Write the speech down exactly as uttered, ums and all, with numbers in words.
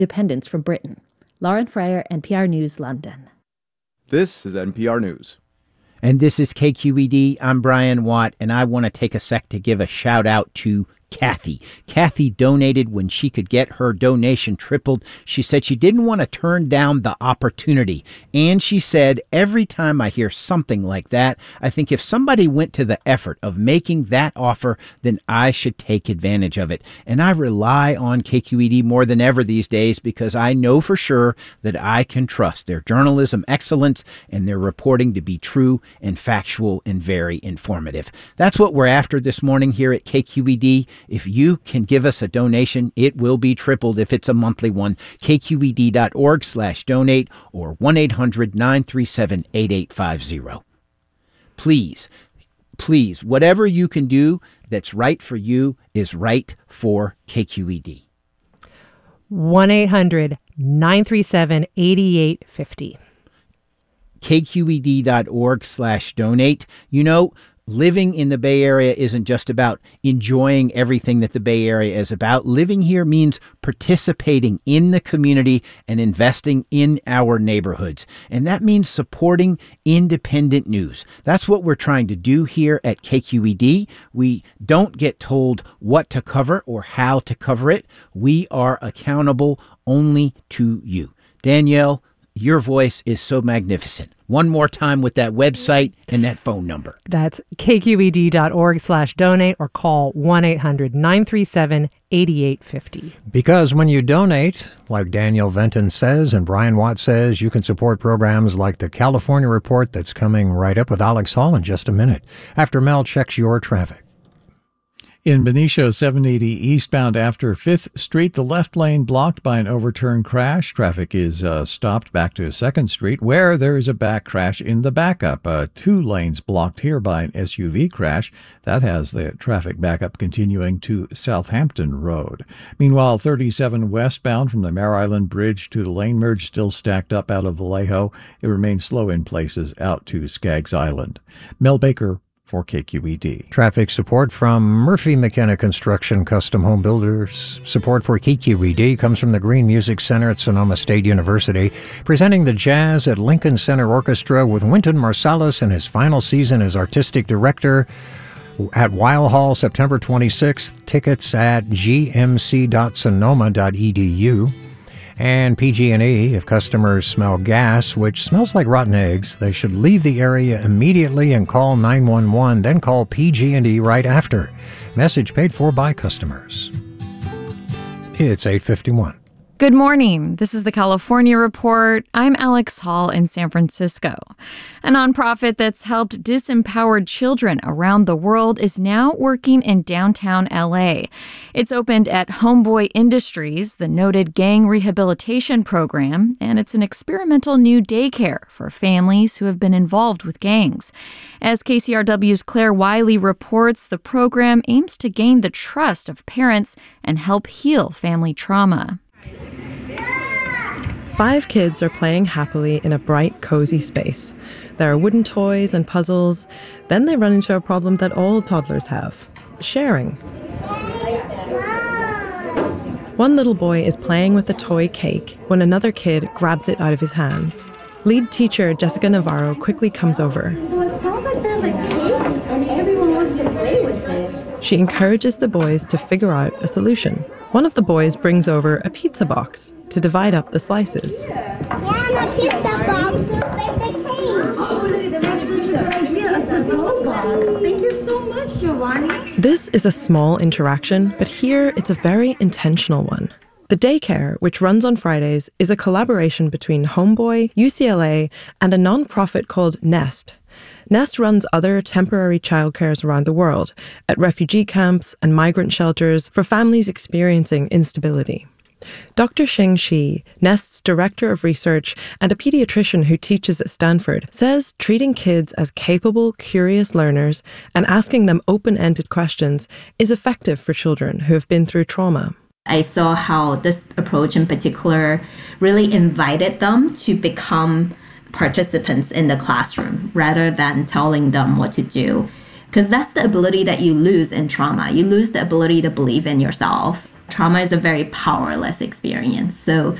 dependence from Britain. Lauren Fryer, N P R News, London. This is N P R News. And this is K Q E D. I'm Brian Watt, and I want to take a sec to give a shout out to Kathy. Kathy donated when she could get her donation tripled. She said she didn't want to turn down the opportunity. And she said, every time I hear something like that, I think if somebody went to the effort of making that offer, then I should take advantage of it. And I rely on K Q E D more than ever these days because I know for sure that I can trust their journalism excellence and their reporting to be true and factual and very informative. That's what we're after this morning here at K Q E D. If you can give us a donation, it will be tripled if it's a monthly one. K Q E D dot org slash donate or one eight hundred nine three seven eight eight five zero. Please, please, whatever you can do that's right for you is right for K Q E D. one eight hundred nine three seven eight eight five zero. K Q E D dot org slash donate. You know, living in the Bay Area isn't just about enjoying everything that the Bay Area is about. Living here means participating in the community and investing in our neighborhoods. And that means supporting independent news. That's what we're trying to do here at K Q E D. We don't get told what to cover or how to cover it. We are accountable only to you. Danielle, your voice is so magnificent. One more time with that website and that phone number. That's K Q E D dot org slash donate or call one eight hundred nine three seven eight eight five zero. Because when you donate, like Daniel Venton says and Brian Watt says, you can support programs like the California Report that's coming right up with Alex Hall in just a minute, after Mel checks your traffic. In Benicio seven eighty eastbound after fifth Street, the left lane blocked by an overturned crash. Traffic is uh, stopped back to second Street, where there is a back crash in the backup. Uh, two lanes blocked here by an S U V crash. That has the traffic backup continuing to Southampton Road. Meanwhile, thirty-seven westbound from the Mare Island Bridge to the lane merge still stacked up out of Vallejo. It remains slow in places out to Skaggs Island. Mel Baker for K Q E D. Traffic support from Murphy McKenna Construction Custom Home Builders. Support for K Q E D comes from the Green Music Center at Sonoma State University, presenting the Jazz at Lincoln Center Orchestra with Wynton Marsalis in his final season as artistic director at Weil Hall, September twenty-sixth. Tickets at g m c dot sonoma dot e d u. And P G and E, if customers smell gas, which smells like rotten eggs, they should leave the area immediately and call nine one one, then call P G and E right after. Message paid for by customers. It's eight fifty-one. Good morning. This is the California Report. I'm Alex Hall in San Francisco. A nonprofit that's helped disempowered children around the world is now working in downtown L A. It's opened at Homeboy Industries, the noted gang rehabilitation program, and it's an experimental new daycare for families who have been involved with gangs. As K C R W's Claire Wiley reports, the program aims to gain the trust of parents and help heal family trauma. Five kids are playing happily in a bright, cozy space. There are wooden toys and puzzles. Then they run into a problem that all toddlers have: sharing. One little boy is playing with a toy cake when another kid grabs it out of his hands. Lead teacher Jessica Navarro quickly comes over. So it sounds like there's a cake and everyone wants to play with it. She encourages the boys to figure out a solution. One of the boys brings over a pizza box to divide up the slices. Yeah, the pizza box looks like the cake. Oh, that's such a good idea. It's a gold box. Thank you so much, Giovanni. This is a small interaction, but here it's a very intentional one. The daycare, which runs on Fridays, is a collaboration between Homeboy, U C L A, and a nonprofit called Nest. Nest runs other temporary childcares around the world, at refugee camps and migrant shelters for families experiencing instability. Doctor Xing Shi, Nest's director of research and a pediatrician who teaches at Stanford, says treating kids as capable, curious learners and asking them open-ended questions is effective for children who have been through trauma. I saw how this approach in particular really invited them to become participants in the classroom rather than telling them what to do. Because that's the ability that you lose in trauma. You lose the ability to believe in yourself. Trauma is a very powerless experience. So